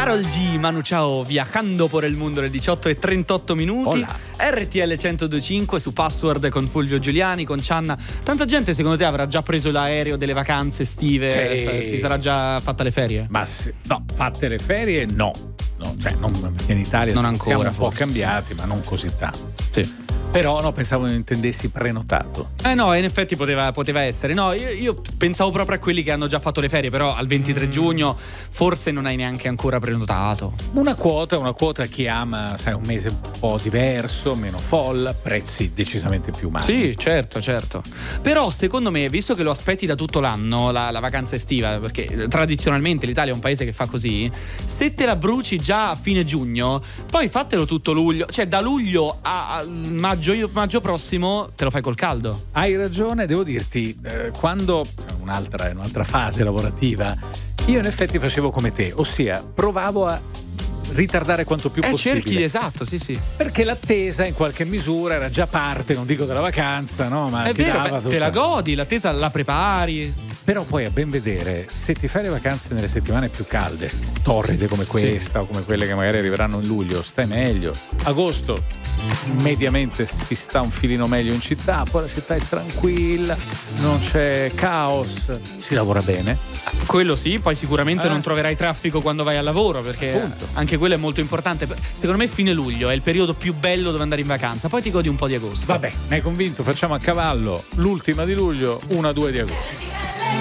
Karol G, Manu Chao, viajando por el mundo alle 18:38. Hola. RTL 102.5 su Password con Fulvio Giuliani, con Cianna. Tanta gente secondo te avrà già preso l'aereo delle vacanze estive? Si sarà già fatta le ferie? Ma no, fatte le ferie no, cioè non, perché in Italia non ancora, siamo un po' forse, cambiati, ma non così tanto. Sì. Però no, pensavo intendessi prenotato. No, in effetti poteva essere. No, io pensavo proprio a quelli che hanno già fatto le ferie, però al 23 giugno forse non hai neanche ancora prenotato. Una quota chi ama, sai, un mese un po' diverso, meno folla, prezzi decisamente più umani. Sì, certo. Però secondo me, visto che lo aspetti da tutto l'anno, la vacanza estiva, perché tradizionalmente l'Italia è un paese che fa così, se te la bruci già a fine giugno, poi fatelo tutto luglio, cioè da luglio a maggio prossimo te lo fai col caldo. Hai ragione, devo dirti, quando un'altra fase lavorativa, io in effetti facevo come te, ossia provavo a ritardare quanto più possibile. Cerchi, esatto, sì. Perché l'attesa in qualche misura era già parte, non dico della vacanza, no? Ma è ti vero, dava te la godi, l'attesa la prepari. Però poi a ben vedere, se ti fai le vacanze nelle settimane più calde, torride come questa o come quelle che magari arriveranno in luglio, stai meglio. Agosto mediamente si sta un filino meglio in città, poi la città è tranquilla, non c'è caos, si lavora bene. Quello sì, poi sicuramente non troverai traffico quando vai al lavoro, perché appunto, anche quello è molto importante. Secondo me fine luglio è il periodo più bello dove andare in vacanza, poi ti godi un po' di agosto. Vabbè, mi hai convinto, facciamo a cavallo l'ultima di luglio, 1-2 di agosto.